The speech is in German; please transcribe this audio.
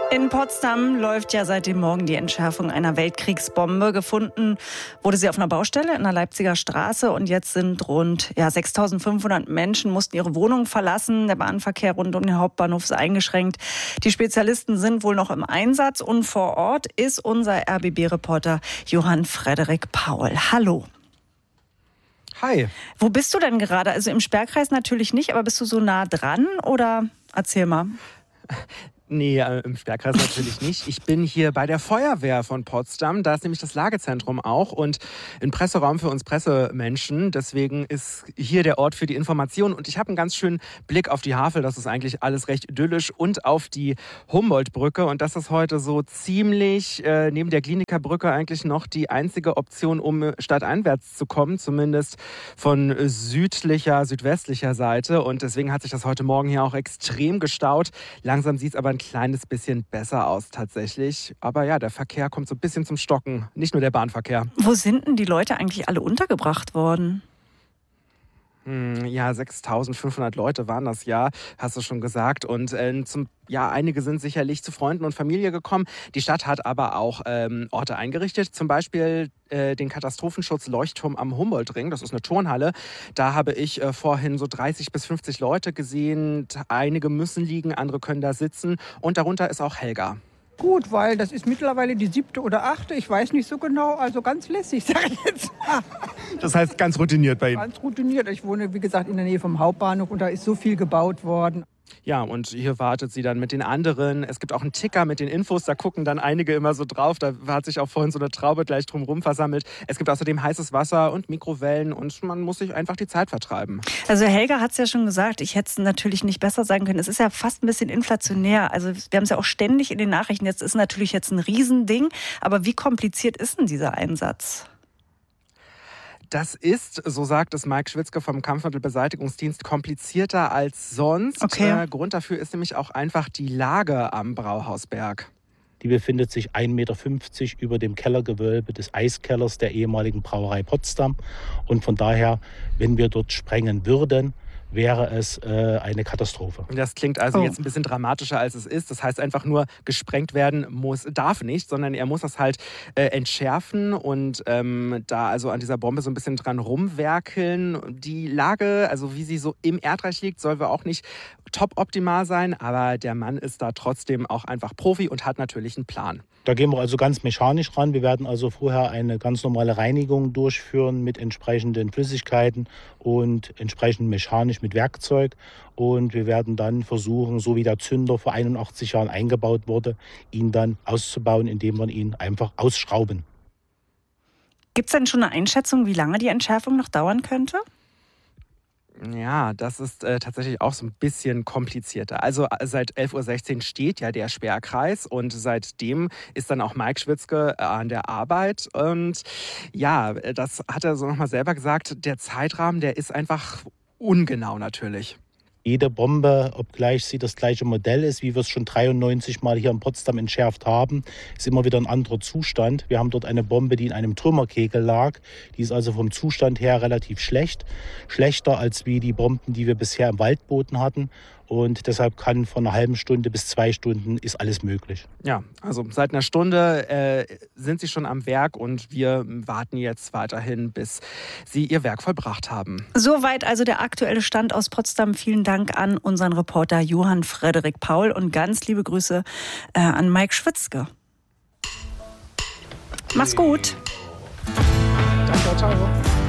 In Potsdam läuft ja seit dem Morgen die Entschärfung einer Weltkriegsbombe. Gefunden wurde sie auf einer Baustelle in der Leipziger Straße. Und jetzt sind rund 6.500 Menschen mussten ihre Wohnungen verlassen. Der Bahnverkehr rund um den Hauptbahnhof ist eingeschränkt. Die Spezialisten sind wohl noch im Einsatz. Und vor Ort ist unser RBB-Reporter Johann Frederik Paul. Hallo. Hi. Wo bist du denn gerade? Also im Sperrkreis natürlich nicht, aber bist du so nah dran? Oder erzähl mal. Nee, im Sperrkreis natürlich nicht. Ich bin hier bei der Feuerwehr von Potsdam. Da ist nämlich das Lagezentrum auch und ein Presseraum für uns Pressemenschen. Deswegen ist hier der Ort für die Information. Und ich habe einen ganz schönen Blick auf die Havel. Das ist eigentlich alles recht idyllisch. Und auf die Humboldt-Brücke. Und das ist heute so ziemlich neben der Klinikerbrücke eigentlich noch die einzige Option, um stadteinwärts zu kommen. Zumindest von südwestlicher Seite. Und deswegen hat sich das heute Morgen hier auch extrem gestaut. Langsam sieht es aber ein kleines bisschen besser aus tatsächlich. Aber ja, der Verkehr kommt so ein bisschen zum Stocken. Nicht nur der Bahnverkehr. Wo sind denn die Leute eigentlich alle untergebracht worden? Ja, 6.500 Leute waren das ja, hast du schon gesagt. Und einige sind sicherlich zu Freunden und Familie gekommen. Die Stadt hat aber auch Orte eingerichtet, zum Beispiel den Katastrophenschutz Leuchtturm am Humboldtring. Das ist eine Turnhalle. Da habe ich vorhin so 30 bis 50 Leute gesehen. Einige müssen liegen, andere können da sitzen. Und darunter ist auch Helga. Gut, weil das ist mittlerweile die 7. oder 8., ich weiß nicht so genau, also ganz lässig, sage ich jetzt. Das heißt ganz routiniert bei Ihnen? Ganz routiniert. Ich wohne, wie gesagt, in der Nähe vom Hauptbahnhof und da ist so viel gebaut worden. Ja, und hier wartet sie dann mit den anderen. Es gibt auch einen Ticker mit den Infos, da gucken dann einige immer so drauf. Da hat sich auch vorhin so eine Traube gleich drumherum versammelt. Es gibt außerdem heißes Wasser und Mikrowellen und man muss sich einfach die Zeit vertreiben. Also Helga hat es ja schon gesagt, ich hätte es natürlich nicht besser sagen können. Es ist ja fast ein bisschen inflationär. Also wir haben es ja auch ständig in den Nachrichten. Jetzt ist natürlich jetzt ein Riesending. Aber wie kompliziert ist denn dieser Einsatz? Das ist, so sagt es Mike Schwitzke vom Kampfmittelbeseitigungsdienst, komplizierter als sonst. Okay. Grund dafür ist nämlich auch einfach die Lage am Brauhausberg. Die befindet sich 1,50 Meter über dem Kellergewölbe des Eiskellers der ehemaligen Brauerei Potsdam. Und von daher, wenn wir dort sprengen würden, wäre es eine Katastrophe. Das klingt also jetzt ein bisschen dramatischer, als es ist. Das heißt einfach nur, gesprengt werden darf nicht, sondern er muss das halt entschärfen und da also an dieser Bombe so ein bisschen dran rumwerkeln. Die Lage, also wie sie so im Erdreich liegt, soll wohl auch nicht top optimal sein, aber der Mann ist da trotzdem auch einfach Profi und hat natürlich einen Plan. Da gehen wir also ganz mechanisch ran. Wir werden also vorher eine ganz normale Reinigung durchführen mit entsprechenden Flüssigkeiten und entsprechend mechanisch mit Werkzeug. Und wir werden dann versuchen, so wie der Zünder vor 81 Jahren eingebaut wurde, ihn dann auszubauen, indem wir ihn einfach ausschrauben. Gibt es denn schon eine Einschätzung, wie lange die Entschärfung noch dauern könnte? Ja, das ist tatsächlich auch so ein bisschen komplizierter. Also seit 11.16 Uhr steht ja der Sperrkreis und seitdem ist dann auch Mike Schwitzke an der Arbeit. Und ja, das hat er so nochmal selber gesagt, der Zeitrahmen, der ist einfach ungenau natürlich. Jede Bombe, obgleich sie das gleiche Modell ist, wie wir es schon 93 Mal hier in Potsdam entschärft haben, ist immer wieder ein anderer Zustand. Wir haben dort eine Bombe, die in einem Trümmerkegel lag. Die ist also vom Zustand her relativ schlecht. Schlechter als wie die Bomben, die wir bisher im Waldboden hatten. Und deshalb kann von einer halben Stunde bis 2 Stunden ist alles möglich. Ja, also seit einer Stunde sind sie schon am Werk und wir warten jetzt weiterhin, bis sie ihr Werk vollbracht haben. Soweit also der aktuelle Stand aus Potsdam. Vielen Dank an unseren Reporter Johann Frederik Paul und ganz liebe Grüße an Mike Schwitzke. Mach's gut. Danke, ciao.